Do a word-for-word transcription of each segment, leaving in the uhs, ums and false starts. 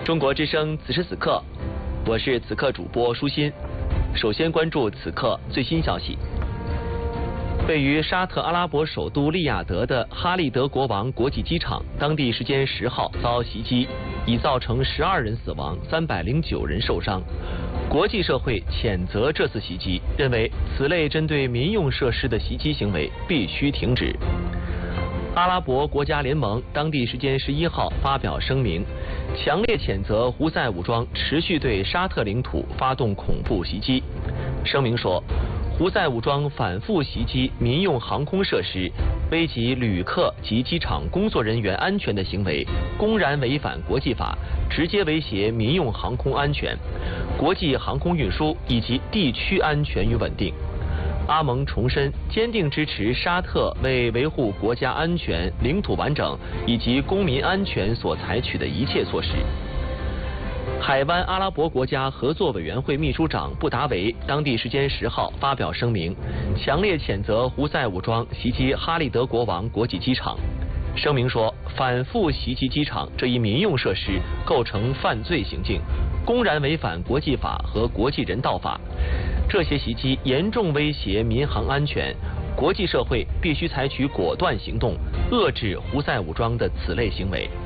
中国之声此时此刻，我是此刻主播舒心。首先关注此刻最新消息。位于沙特阿拉伯首都利雅得的哈利德国王国际机场，当地时间十号遭袭击，已造成十二人死亡，三百零九人受伤。国际社会谴责这次袭击，认为此类针对民用设施的袭击行为必须停止。阿拉伯国家联盟当地时间十一号发表声明，强烈谴责胡塞武装持续对沙特领土发动恐怖袭击。声明说，胡塞武装反复袭击民用航空设施，危及旅客及机场工作人员安全的行为，公然违反国际法，直接威胁民用航空安全、国际航空运输以及地区安全与稳定。阿盟重申坚定支持沙特为维护国家安全、领土完整以及公民安全所采取的一切措施。海湾阿拉伯国家合作委员会秘书长布达维当地时间十号发表声明，强烈谴责胡塞武装袭击哈利德国王国际机场。声明说，反复袭击机场这一民用设施构成犯罪行径，公然违反国际法和国际人道法。这些袭击严重威胁民航安全，国际社会必须采取果断行动，遏制胡塞武装的此类行为。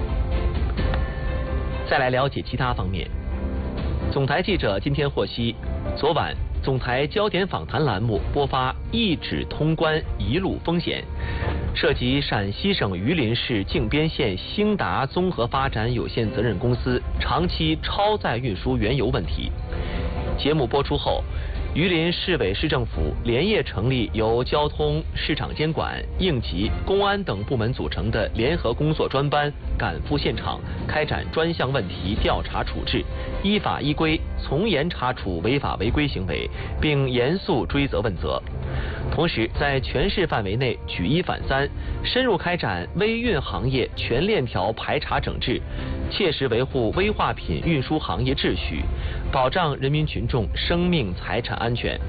再来了解其他方面。总台记者今天获悉，昨晚总台焦点访谈栏目播发一指通关一路风险，涉及陕西省榆林市靖边县兴达综合发展有限责任公司长期超载运输原油问题。节目播出后，榆林市委市政府连夜成立由交通、市场监管、应急、公安等部门组成的联合工作专班，赶赴现场开展专项问题调查处置，依法依规从严查处违法违规行为，并严肃追责问责。同时，在全市范围内举一反三，深入开展微运行业全链条排查整治，切实维护危化品运输行业秩序，保障人民群众生命财产安全。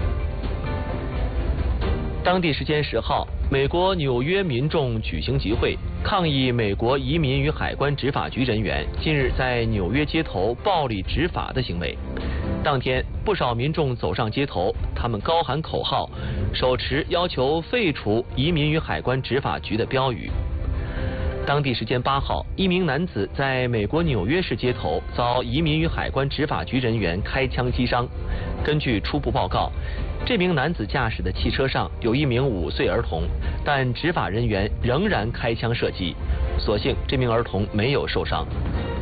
当地时间十号，美国纽约民众举行集会，抗议美国移民与海关执法局人员近日在纽约街头暴力执法的行为。当天，不少民众走上街头，他们高喊口号，手持要求废除移民与海关执法局的标语。当地时间八号，一名男子在美国纽约市街头遭移民与海关执法局人员开枪击伤。根据初步报告，这名男子驾驶的汽车上有一名五岁儿童，但执法人员仍然开枪射击，所幸这名儿童没有受伤。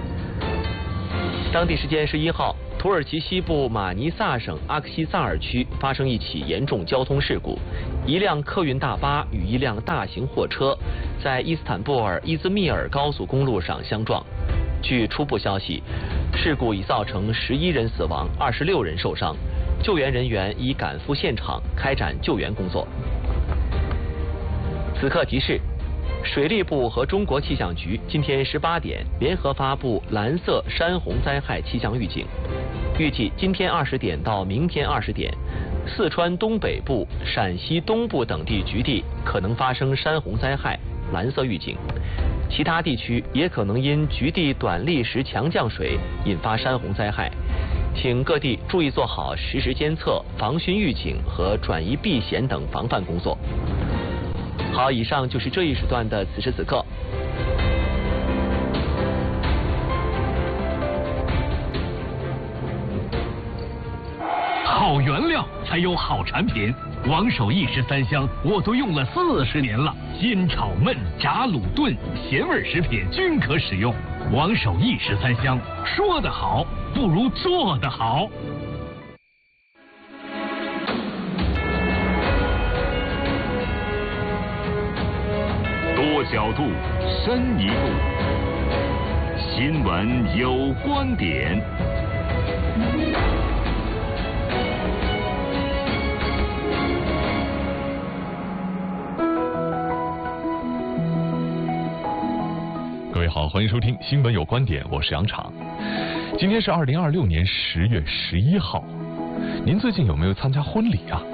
当地时间十一号，土耳其西部马尼萨省阿克西萨尔区发生一起严重交通事故，一辆客运大巴与一辆大型货车在伊斯坦布尔伊兹密尔高速公路上相撞。据初步消息，事故已造成十一人死亡，二十六人受伤，救援人员已赶赴现场开展救援工作。此刻提示，水利部和中国气象局今天十八点联合发布蓝色山洪灾害气象预警，预计今天二十点到明天二十点，四川东北部、陕西东部等地局地可能发生山洪灾害，蓝色预警。其他地区也可能因局地短砾石强降水引发山洪灾害，请各地注意做好实时监测、防汛预警和转移避险等防范工作。好，以上就是这一时段的此时此刻。 好原料才有好产品，王守义十三香我都用了四十年了，煎炒焖炸卤炖咸味食品均可使用。王守义十三香，说得好不如做得好。 多角度，深一步，新闻有观点。 各位好，欢迎收听新闻有观点，我是杨昶。今天是二零二六年十月十一号，您最近有没有参加婚礼啊？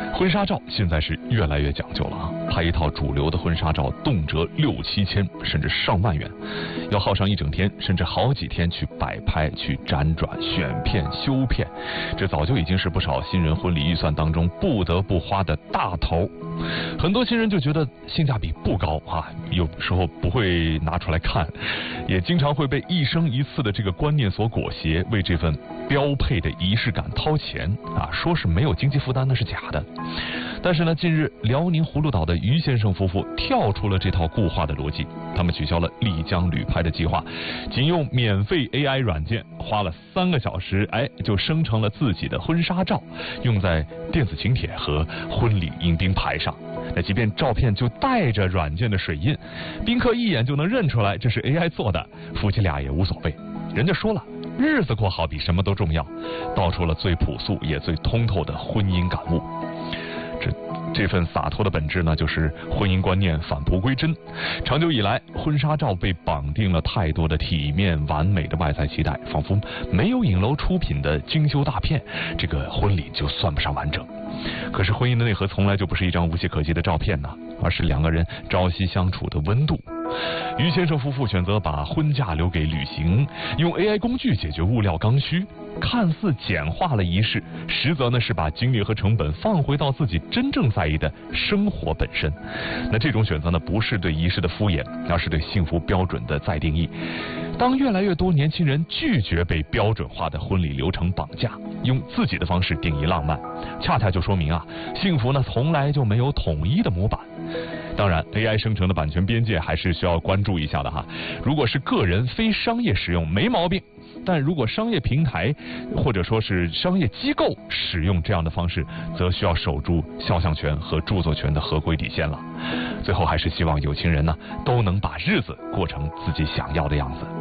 婚纱照现在是越来越讲究了啊，拍一套主流的婚纱照动辄六七千甚至上万元，要耗上一整天甚至好几天去摆拍、去辗转、选片、修片，这早就已经是不少新人婚礼预算当中不得不花的大头。很多新人就觉得性价比不高啊，有时候不会拿出来看，也经常会被一生一次的这个观念所裹挟，为这份标配的仪式感掏钱啊，说是没有经济负担那是假的。但是呢，近日辽宁葫芦岛的于先生夫妇跳出了这套固化的逻辑，他们取消了丽江旅拍的计划，仅用免费 A I 软件花了三个小时，哎，就生成了自己的婚纱照，用在电子请帖和婚礼迎宾牌上。那即便照片就带着软件的水印，宾客一眼就能认出来这是 A I 做的，夫妻俩也无所谓。人家说了，日子过好比什么都重要，道出了最朴素也最通透的婚姻感悟。这这份洒脱的本质呢，就是婚姻观念返璞归真。长久以来，婚纱照被绑定了太多的体面完美的外在期待，仿佛没有影楼出品的精修大片，这个婚礼就算不上完整。可是婚姻的内核从来就不是一张无懈可击的照片呢，而是两个人朝夕相处的温度。于先生夫妇选择把婚假留给旅行，用 A I 工具解决物料刚需，看似简化了仪式，实则呢是把精力和成本放回到自己真正在意的生活本身。那这种选择呢，不是对仪式的敷衍，而是对幸福标准的再定义。当越来越多年轻人拒绝被标准化的婚礼流程绑架，用自己的方式定义浪漫，恰恰就说明啊，幸福呢从来就没有统一的模板。当然 A I 生成的版权边界还是需要关注一下的哈。如果是个人非商业使用没毛病，但如果商业平台或者说是商业机构使用这样的方式，则需要守住肖像权和著作权的合规底线了。最后还是希望有情人呢都能把日子过成自己想要的样子。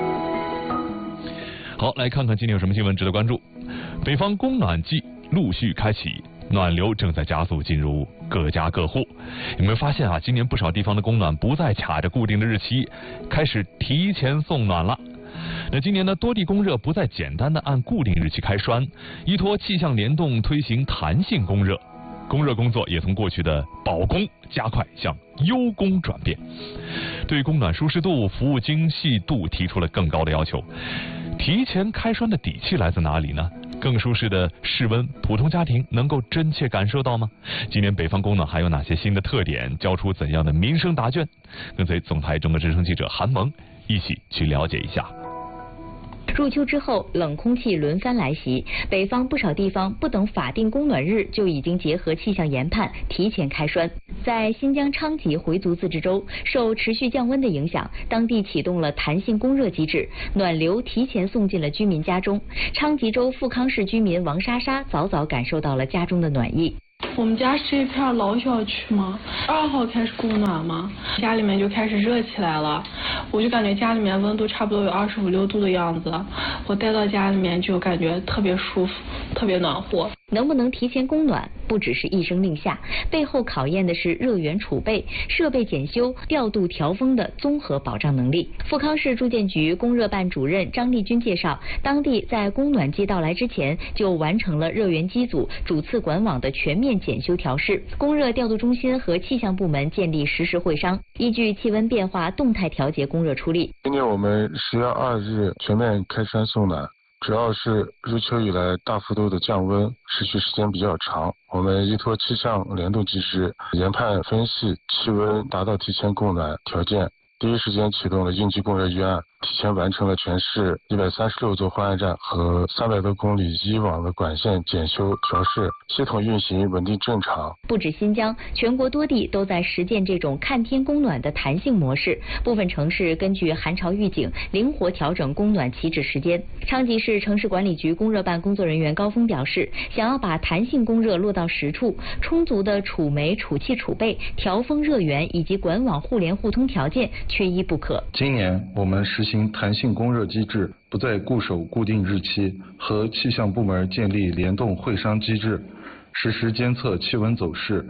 好，来看看今天有什么新闻值得关注。北方供暖季陆续开启，暖流正在加速进入各家各户。有没有发现啊，今年不少地方的供暖不再卡着固定的日期，开始提前送暖了。那今年呢，多地供热不再简单的按固定日期开栓，依托气象联动推行弹性供热，供热工作也从过去的保供加快向优供转变，对供暖舒适度、服务精细度提出了更高的要求。提前开栓的底气来自哪里呢？更舒适的室温，普通家庭能够真切感受到吗？今年北方供暖还有哪些新的特点？交出怎样的民生答卷？跟随总台中国之声记者韩萌一起去了解一下。 入秋之后，冷空气轮番来袭，北方不少地方不等法定供暖日就已经结合气象研判提前开栓。在新疆昌吉回族自治州，受持续降温的影响，当地启动了弹性供热机制，暖流提前送进了居民家中。昌吉州富康市居民王莎莎早早感受到了家中的暖意。 我们家是一片老小区嘛，二号开始供暖嘛，家里面就开始热起来了，我就感觉家里面温度差不多有二十五六度的样子，我待到家里面就感觉特别舒服，特别暖和。 能不能提前供暖，不只是一声令下，背后考验的是热源储备、设备检修、调度调峰的综合保障能力。富康市住建局供热办主任张丽君介绍，当地在供暖季到来之前就完成了热源机组、主次管网的全面检修调试，供热调度中心和气象部门建立实时会商，依据气温变化动态调节供热出力。 今年我们十月二日全面开栓送暖，主要是入秋以来大幅度的降温，持续时间比较长，我们依托气象联动机制研判分析气温达到提前供暖条件，第一时间启动了应急供热预案，提前完成了全市一百三十六座换氨站和三百多公里一网的管线检修调试，系统运行稳定正常。 不止新疆，全国多地都在实践这种看天供暖的弹性模式，部分城市根据寒潮预警灵活调整供暖起止时间。昌吉市城市管理局供热办工作人员高峰表示，想要把弹性供热落到实处，充足的储煤、储气储备、调峰热源以及管网互联互通条件缺一不可。 今年我们实行弹性供热机制，不再固守固定日期，和气象部门建立联动会商机制，实时监测气温走势，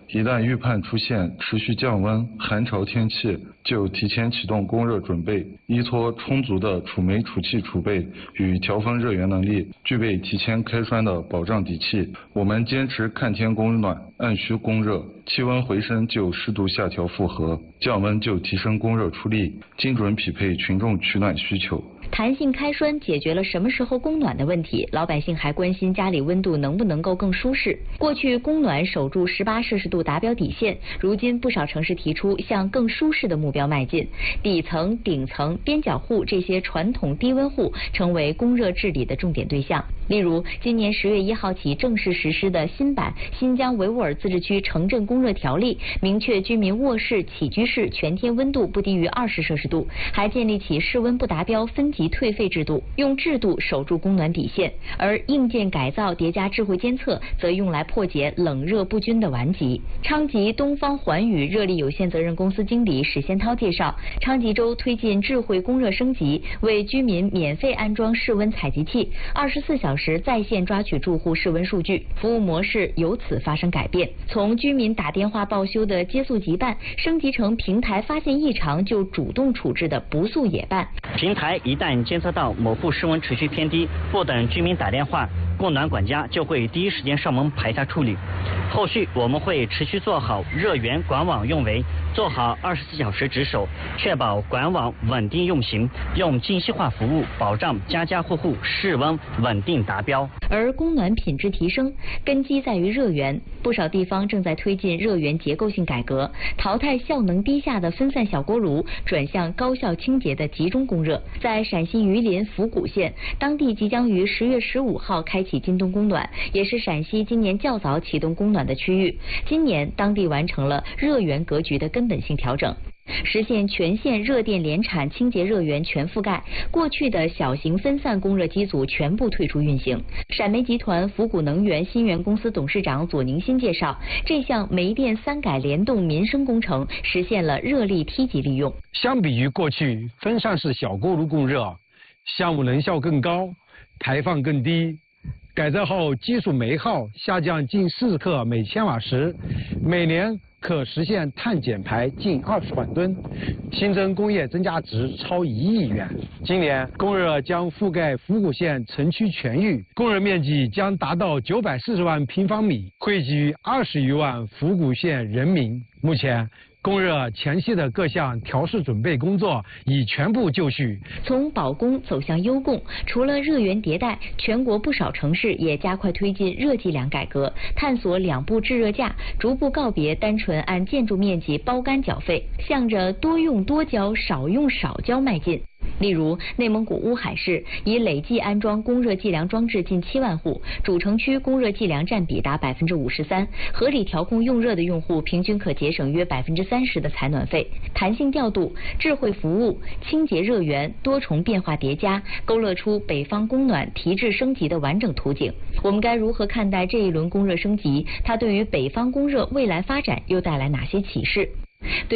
一旦预判出现持续降温、寒潮天气，就提前启动供热准备，依托充足的储煤储气储备与调峰热源能力，具备提前开栓的保障底气。我们坚持看天供暖，按需供热，气温回升就适度下调负荷，降温就提升供热出力，精准匹配群众取暖需求。 弹性开栓解决了什么时候供暖的问题，老百姓还关心家里温度能不能够更舒适。过去供暖守住十八摄氏度达标底线，如今不少城市提出向更舒适的目标迈进，底层、顶层、边角户这些传统低温户成为供热治理的重点对象。例如，今年十月一号起正式实施的新版《新疆维吾尔自治区城镇供热条例》，明确居民卧室、起居室全天温度不低于二十摄氏度，还建立起室温不达标分级退费制度，用制度守住供暖底线。而硬件改造叠加智慧监测，则用来破解冷热不均的顽疾。昌吉东方环宇热力有限责任公司经理史先涛介绍，昌吉州推进智慧供热升级，为居民免费安装室温采集器，二十四小时在线抓取住户室温数据，服务模式由此发生改变。从居民打电话报修的接速急办，升级成平台发现异常就主动处置的不速也办。 平台一旦监测到某户室温持续偏低，不等居民打电话，供暖管家就会第一时间上门排查处理。后续我们会持续做好热源管网用维，做好二十四小时值守，确保管网稳定运行，用精细化服务保障家家户户室温稳定达标。 而供暖品质提升根基在于热源，不少地方正在推进热源结构性改革，淘汰效能低下的分散小锅炉，转向高效清洁的集中供热。在陕西榆林府谷县，当地即将于十月十五号开启今冬供暖，也是陕西今年较早启动供暖的区域。今年当地完成了热源格局的根本性调整，实现全县热电联产清洁热源全覆盖，过去的小型分散供热机组全部退出运行。陕煤集团府谷能源新源公司董事长左宁新介绍，这项煤电三改联动民生工程实现了热力梯级利用。 相比于过去分散式小锅炉供热，项目能效更高，排放更低。改造后基础煤耗下降近四克每千瓦时，每年可实现碳减排近二十万吨，新增工业增加值超一亿元。今年供热将覆盖府谷县城区全域，供热面积将达到九百四十万平方米，惠及二十余万府谷县人民。目前供热前期的各项调试准备工作已全部就绪。 从保供走向优供，除了热源迭代，全国不少城市也加快推进热计量改革，探索两步制热价，逐步告别单纯按建筑面积包干缴费，向着多用多交、少用少交迈进。例如，内蒙古乌海市已累计安装供热计量装置近七万户，主城区供热计量占比达百分之五十三，合理调控用热的用户平均可节省约百分之三十的采暖费。弹性调度、智慧服务、清洁热源多重变化叠加，勾勒出北方供暖提质升级的完整图景。我们该如何看待这一轮供热升级？它对于北方供热未来发展又带来哪些启示？